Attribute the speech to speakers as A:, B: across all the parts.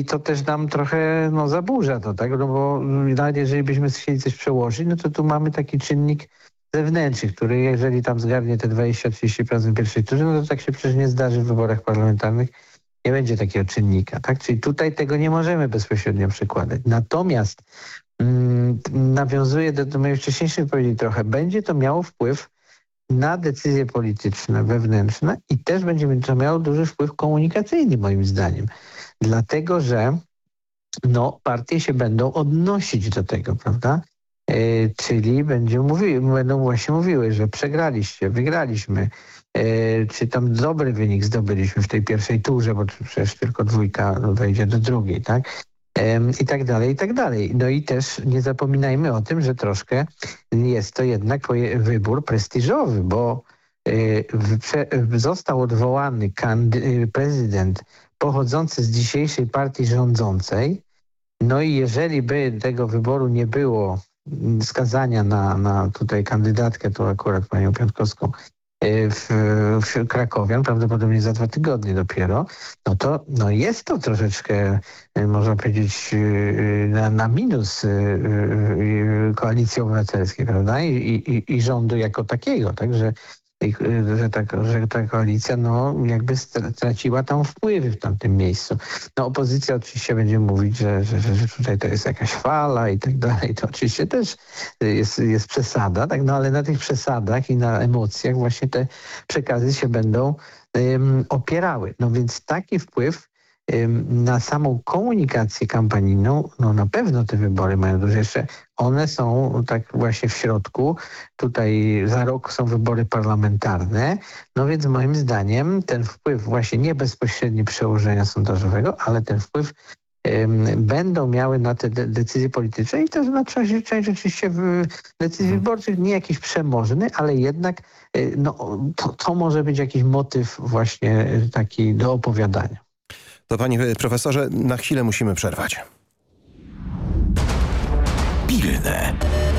A: to też nam trochę zaburza to, tak? No bo nawet jeżeli byśmy chcieli coś przełożyć, no to tu mamy taki czynnik zewnętrzny, który jeżeli tam zgarnie te 20-30% pierwszej tury, no to tak się przecież nie zdarzy w wyborach parlamentarnych. Nie będzie takiego czynnika, tak? Czyli tutaj tego nie możemy bezpośrednio przekładać. Natomiast nawiązuje do mojej wcześniejszej wypowiedzi trochę, będzie to miało wpływ na decyzje polityczne, wewnętrzne i też będzie to miało duży wpływ komunikacyjny moim zdaniem. Dlatego, że partie się będą odnosić do tego, prawda? Czyli będą właśnie mówiły, że przegraliście, wygraliśmy, czy tam dobry wynik zdobyliśmy w tej pierwszej turze, bo przecież tylko 2 wejdzie do drugiej, tak? I tak dalej, i tak dalej. No i też nie zapominajmy o tym, że troszkę jest to jednak wybór prestiżowy, bo został odwołany prezydent pochodzący z dzisiejszej partii rządzącej. No i jeżeli by tego wyboru nie było, skazania na tutaj kandydatkę, to akurat panią Piotrkowską, w Krakowian, prawdopodobnie za 2 tygodnie dopiero, no to jest to troszeczkę, można powiedzieć, na minus Koalicji Obywatelskiej, prawda? I rządu jako takiego, tak? Że ta koalicja jakby straciła tam wpływy w tamtym miejscu. Opozycja oczywiście będzie mówić, że tutaj to jest jakaś fala i tak dalej. To oczywiście też jest przesada, tak? Ale na tych przesadach i na emocjach właśnie te przekazy się będą opierały. Więc taki wpływ na samą komunikację kampanijną, na pewno te wybory mają duże. Jeszcze one są tak właśnie w środku. Tutaj za rok są wybory parlamentarne. Więc moim zdaniem ten wpływ właśnie nie bezpośredni przełożenia sondażowego, ale ten wpływ będą miały na te decyzje polityczne i to znaczy część oczywiście decyzji wyborczych, nie jakiś przemożny, ale jednak to może być jakiś motyw właśnie taki do opowiadania.
B: To panie profesorze, na chwilę musimy przerwać.
C: Pilne.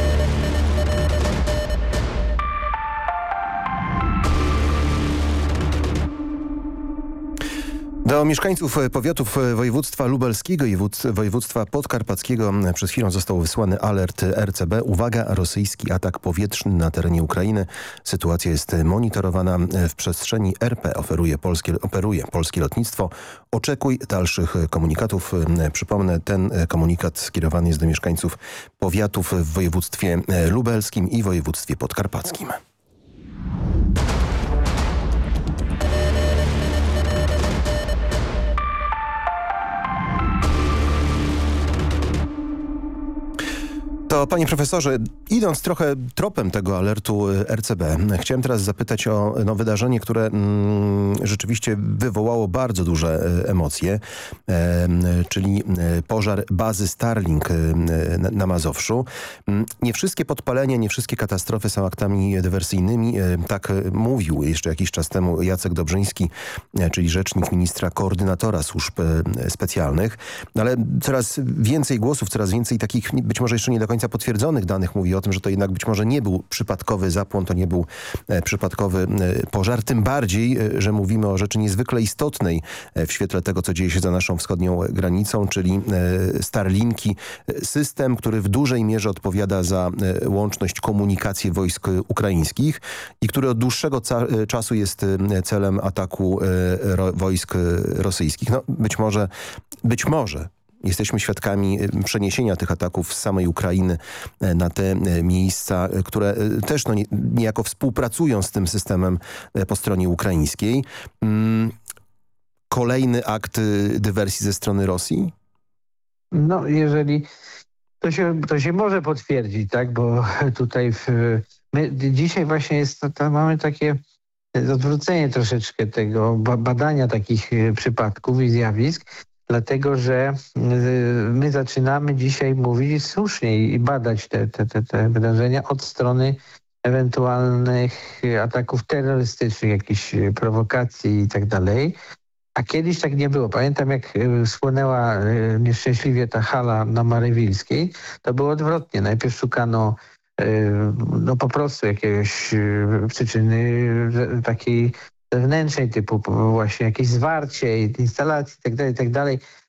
B: Do mieszkańców powiatów województwa lubelskiego i województwa podkarpackiego przez chwilę został wysłany alert RCB. Uwaga, rosyjski atak powietrzny na terenie Ukrainy. Sytuacja jest monitorowana w przestrzeni RP. Operuje polskie lotnictwo. Oczekuj dalszych komunikatów. Przypomnę, ten komunikat skierowany jest do mieszkańców powiatów w województwie lubelskim i województwie podkarpackim. To panie profesorze, idąc trochę tropem tego alertu RCB, chciałem teraz zapytać o wydarzenie, które rzeczywiście wywołało bardzo duże emocje, czyli pożar bazy Starlink na Mazowszu. Nie wszystkie podpalenia, nie wszystkie katastrofy są aktami dywersyjnymi. Tak mówił jeszcze jakiś czas temu Jacek Dobrzyński, czyli rzecznik ministra koordynatora służb specjalnych. Ale coraz więcej głosów, coraz więcej takich być może jeszcze nie do końca potwierdzonych danych mówi o tym, że to jednak być może nie był przypadkowy zapłon, to nie był przypadkowy pożar. Tym bardziej, że mówimy o rzeczy niezwykle istotnej w świetle tego, co dzieje się za naszą wschodnią granicą, czyli Starlinki. System, który w dużej mierze odpowiada za łączność, komunikację wojsk ukraińskich i który od dłuższego czasu jest celem ataku wojsk rosyjskich. Być może jesteśmy świadkami przeniesienia tych ataków z samej Ukrainy na te miejsca, które też niejako współpracują z tym systemem po stronie ukraińskiej. Kolejny akt dywersji ze strony Rosji?
A: Jeżeli to się może potwierdzić, tak, bo tutaj my dzisiaj właśnie mamy takie odwrócenie troszeczkę tego badania takich przypadków i zjawisk, dlatego że my zaczynamy dzisiaj mówić słusznie i badać te wydarzenia od strony ewentualnych ataków terrorystycznych, jakichś prowokacji i tak dalej. A kiedyś tak nie było. Pamiętam, jak spłonęła nieszczęśliwie ta hala na Marywilskiej, to było odwrotnie. Najpierw szukano po prostu jakiegoś przyczyny takiej zewnętrznej, typu właśnie jakieś zwarcie, instalacji itd.,